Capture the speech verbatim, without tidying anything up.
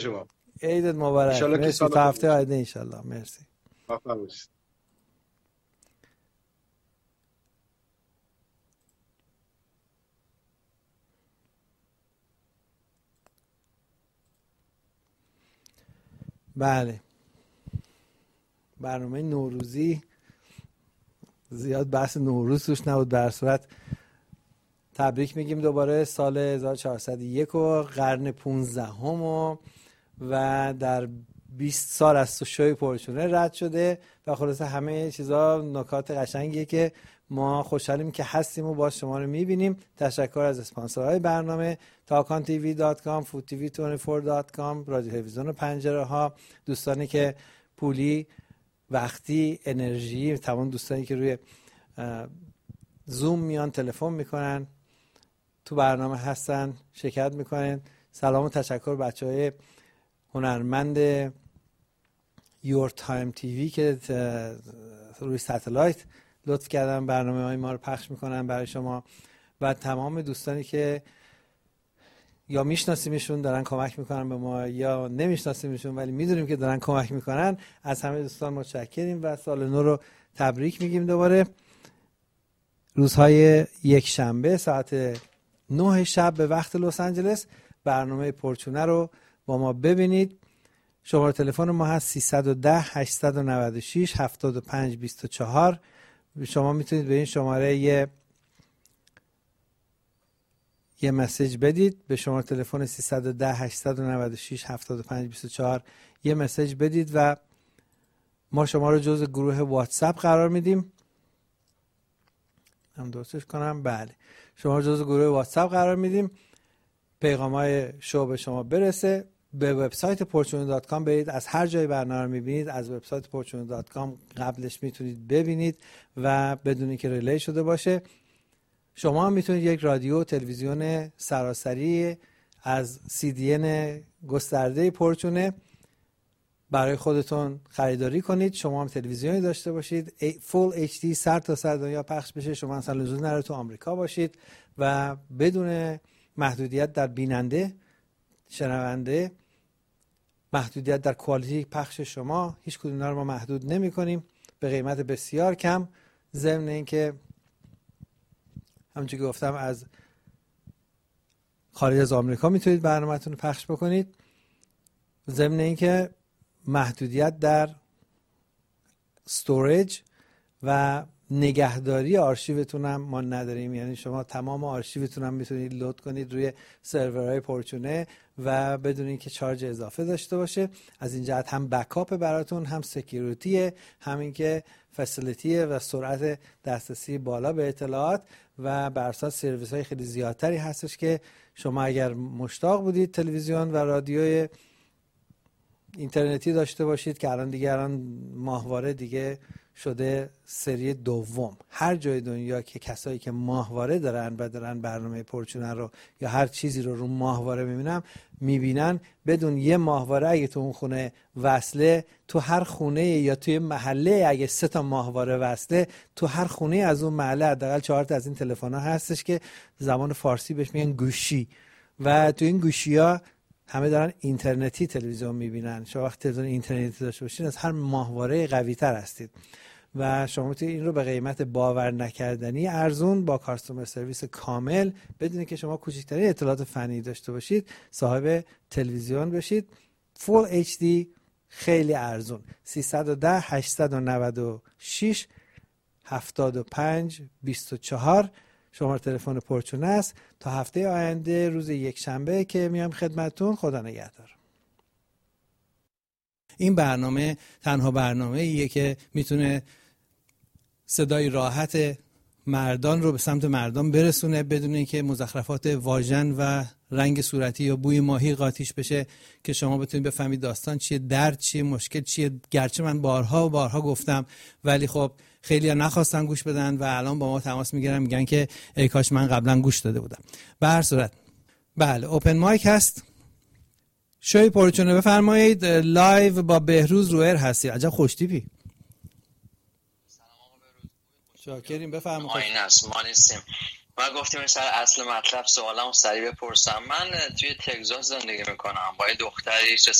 شما. عیدت مبارک. مرسی. تا هفته آینده ان شاء الله. مرسی. موفق باشید. بله، برنامه نوروزی زیاد بحث نوروز توش نبود. به هر صورت تبریک میگیم دوباره سال هزار و چهارصد و یک و قرن پانزدهم و و در بیست سال از تو شوی پرچونه رد شده و خلاصه همه چیزا نکات قشنگیه که ما خوشحالیم که هستیم و باز شما رو میبینیم. تشکر از اسپانسرهای برنامه تاکان تی وی دات کام، فود تی وی بیست و چهار دات کام، رادیو تلویزیون و پنجره ها، دوستانی که پولی، وقتی، انرژی، تمام دوستانی که روی زوم میان تلفن میکنن تو برنامه هستن شرکت میکنن. سلام و تشکر بچهای هنرمند یور تایم تی وی که روی ستلایت لطف کردن برنامه های ما رو پخش میکنن برای شما و تمام دوستانی که یا میشناسیمشون دارن کمک میکنن به ما یا نمیشناسیمشون ولی میدونیم که دارن کمک میکنن. از همه دوستان متشکریم و سال نو رو تبریک میگیم. دوباره روزهای یک شنبه ساعت نه شب به وقت لس آنجلس برنامه پرچونه رو با ما ببینید. شماره تلفن ما هست سیصد و ده هشتصد و نود و شش هفتاد و پنج بیست و چهار. شما میتونید به این شماره یه یه مسیج بدید. به شماره تلفن سیصد و ده هشتصد و نود و شش هفتاد و پنج بیست و چهار یه مسیج بدید و ما شما رو جزو گروه واتساپ قرار میدیم. هم درستش کنم. بله، شما رو جزو گروه واتساپ قرار میدیم. پیغام‌های شو به شما برسه. به وبسایت پرچونه دات کام برید. از هر جای برنامه رو میبینید از وبسایت پرچونه دات کام قبلش میتونید ببینید و بدونید که ریلی شده باشه. شما هم میتونید یک رادیو تلویزیون سراسری از سی دی ان گسترده پرچونه برای خودتون خریداری کنید. شما هم تلویزیونی داشته باشید فول اچ دی سر تا سر دنیا پخش بشه. شما اصلا لزوم نداره تو آمریکا باشید و بدون محدودیت در بیننده، شنونده، محدودیت در کوالیتی پخش شما، هیچ کدوم اینا رو ما محدود نمی کنیم به قیمت بسیار کم. ضمن اینکه همونجوری که گفتم از خارج از آمریکا میتونید برنامه‌تون رو پخش بکنید. ضمن اینکه محدودیت در استوریج و نگهداری آرشیوتون هم ما نداریم. یعنی شما تمام آرشیوتون هم میتونید لود کنید روی سرورهای پرچونه و بدون اینکه چارج اضافه داشته باشه. از این جهت هم بکاپ براتون، هم سکیوریتیه، هم اینکه فسیلیتیه و سرعت دسترسی بالا به اطلاعات و بر اساس سرویس های خیلی زیادتری هستش که شما اگر مشتاق بودید تلویزیون و رادیوی اینترنتی داشته باشید که الان دیگه الان ماهواره دیگه شده سری دوم. هر جای دنیا که کسایی که ماهواره دارن و دارن برنامه پرچونه رو یا هر چیزی رو رو ماهواره میبینن میبینن بدون یه ماهواره اگه تو اون خونه وصله، تو هر خونه یا توی محله اگه سه تا ماهواره وصله، تو هر خونه از اون محله حداقل چهار تا از این تلفن‌ها هستش که زبان فارسی بهش میگن گوشی و تو این گوشی‌ها همه دارن اینترنتی تلویزیون میبینن. شما وقتی تلویزیون اینترنتی داشته باشین از هر ماهواره قوی تر هستید و شما میتونید این رو به قیمت باور نکردنی ارزون با کاستومر سرویس کامل بدونید که شما کوچکترین اطلاعات فنی داشته باشید صاحب تلویزیون بشید. فول اچ دی خیلی ارزون. سیصد و ده هشتصد و نود و شش هفتاد و پنج بیست و چهار شماره تلفن پرچونه است. تا هفته آینده روز یک شنبه که میام خدمتتون. خدا نگهدار. این برنامه تنها برنامه ایه که میتونه صدای راحت مردان رو به سمت مردان برسونه بدون اینکه مزخرفات واژن و رنگ صورتی یا بوی ماهی قاطیش بشه که شما بتونید بفهمید داستان چیه، درد چیه، مشکل چیه. گرچه من بارها و بارها گفتم ولی خب خیلی ها نخواستن گوش بدن و الان با ما تماس میگیرن میگن که ای کاش من قبلا گوش داده بودم. به هر صورت بله اوپن مایک هست. شوی پرچونه بفرمایید. لایو با بهروز روئر هستی. عجب خوشتیپی. سلام آقا بهروز. شاکریم بفرمایید. آینه است ما نیستیم من گفتیم سر اصل مطلب سوالمو سریع بپرسم. من توی تگزاس زندگی میکنم با یه دختری